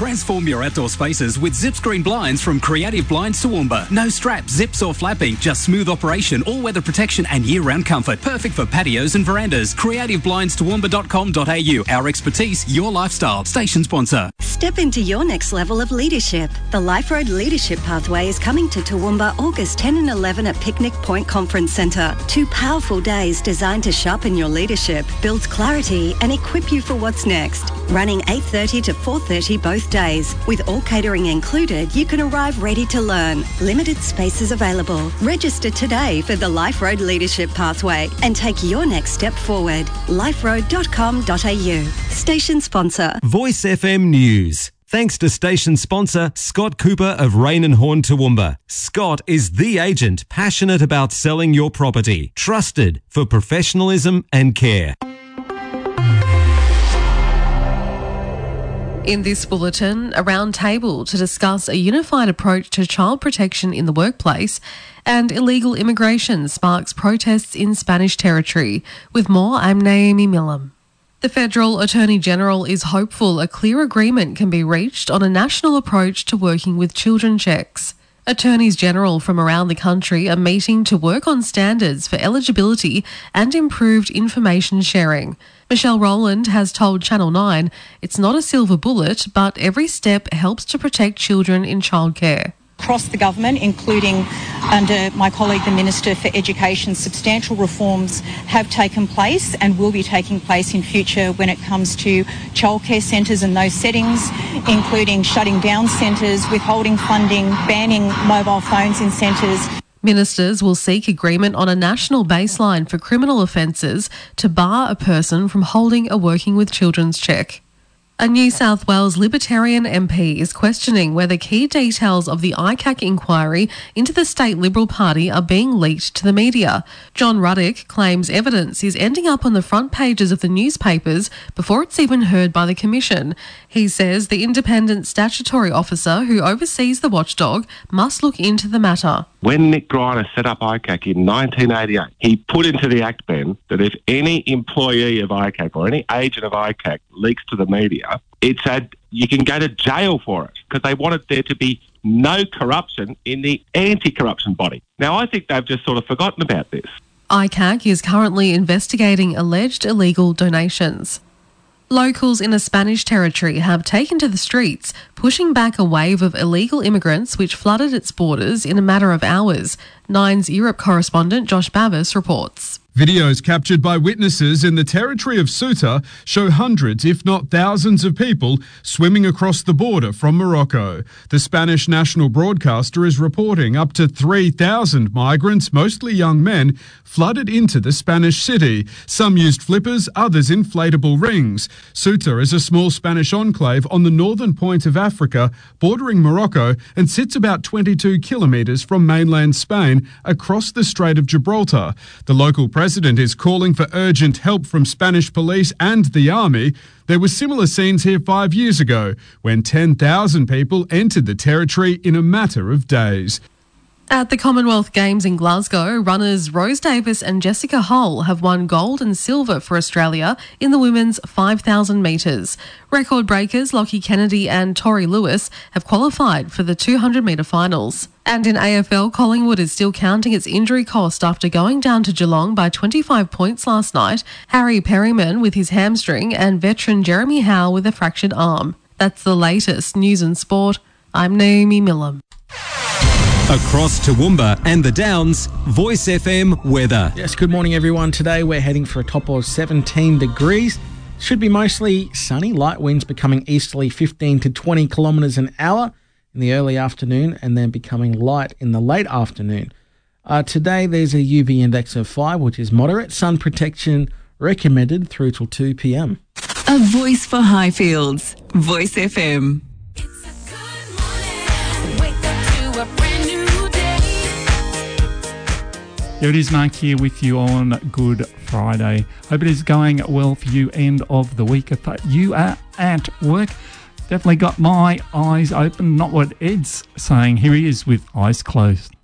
Transform your outdoor spaces with Zip Screen blinds from Creative Blinds Toowoomba. No straps, zips or flapping, just smooth operation, all-weather protection and year-round comfort. Perfect for patios and verandas. CreativeBlindsToowoomba.com.au. Our expertise, your lifestyle. Station sponsor. Step into your next level of leadership. The Life Road Leadership Pathway is coming to Toowoomba August 10 and 11 at Picnic Point Conference Centre. 2 powerful days designed to sharpen your leadership, build clarity and equip you for what's next. Running 8:30 to 4:30 both days. With all catering included, you can arrive ready to learn. Limited spaces available. Register today for the Life Road Leadership Pathway and take your next step forward. liferoad.com.au. Station sponsor. Voice FM News. Thanks to station sponsor Scott Cooper of Rain and Horn Toowoomba. Scott is the agent passionate about selling your property. Trusted for professionalism and care. In this bulletin, a round table to discuss a unified approach to child protection in the workplace, and illegal immigration sparks protests in Spanish territory. With more, I'm Naomi Millam. The Federal Attorney General is hopeful a clear agreement can be reached on a national approach to working with children checks. Attorneys General from around the country are meeting to work on standards for eligibility and improved information sharing. Michelle Rowland has told Channel 9 it's not a silver bullet, but every step helps to protect children in childcare. Across the government, including under my colleague the Minister for Education, substantial reforms have taken place and will be taking place in future when it comes to childcare centres and those settings, including shutting down centres, withholding funding, banning mobile phones in centres. Ministers will seek agreement on a national baseline for criminal offences to bar a person from holding a working with children's check. A New South Wales Libertarian MP is questioning whether key details of the ICAC inquiry into the State Liberal Party are being leaked to the media. John Ruddick claims evidence is ending up on the front pages of the newspapers before it's even heard by the Commission. He says the independent statutory officer who oversees the watchdog must look into the matter. When Nick Greiner set up ICAC in 1988, he put into the Act, Ben, that if any employee of ICAC or any agent of ICAC leaks to the media, you can go to jail for it, because they wanted there to be no corruption in the anti-corruption body. Now, I think they've just sort of forgotten about this. ICAC is currently investigating alleged illegal donations. Locals in a Spanish territory have taken to the streets, pushing back a wave of illegal immigrants which flooded its borders in a matter of hours. Nine's Europe correspondent Josh Bavis reports. Videos captured by witnesses in the territory of Ceuta show hundreds, if not thousands of people swimming across the border from Morocco. The Spanish national broadcaster is reporting up to 3,000 migrants, mostly young men, flooded into the Spanish city. Some used flippers, others inflatable rings. Ceuta is a small Spanish enclave on the northern point of Africa, bordering Morocco, and sits about 22 kilometres from mainland Spain across the Strait of Gibraltar. The local president is calling for urgent help from Spanish police and the army. There were similar scenes here 5 years ago when 10,000 people entered the territory in a matter of days. At the Commonwealth Games in Glasgow, runners Rose Davis and Jessica Hull have won gold and silver for Australia in the women's 5,000 metres. Record breakers Lockie Kennedy and Tori Lewis have qualified for the 200-metre finals. And in AFL, Collingwood is still counting its injury cost after going down to Geelong by 25 points last night. Harry Perryman with his hamstring and veteran Jeremy Howe with a fractured arm. That's the latest news and sport. I'm Naomi Millam. Across Toowoomba and the Downs, Voice FM weather. Yes, good morning everyone. Today we're heading for a top of 17 degrees. Should be mostly sunny, light winds becoming easterly 15 to 20 kilometres an hour in the early afternoon and then becoming light in the late afternoon. Today there's a UV index of 5, which is moderate. Sun protection recommended through till 2 p.m. A voice for Highfields. Voice FM. Here it is, Mark here with you on Good Friday. Hope it is going well for you end of the week. If you are at work, definitely got my eyes open, not what Ed's saying. Here he is with eyes closed.